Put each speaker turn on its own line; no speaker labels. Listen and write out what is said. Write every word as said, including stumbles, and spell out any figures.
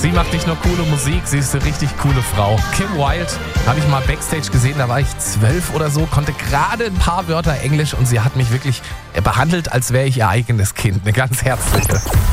Sie macht nicht nur coole Musik, sie ist eine richtig coole Frau. Kim Wilde habe ich mal Backstage gesehen, da war ich zwölf oder so, konnte gerade ein paar Wörter Englisch und sie hat mich wirklich behandelt, als wäre ich ihr eigenes Kind. Eine ganz herzliche.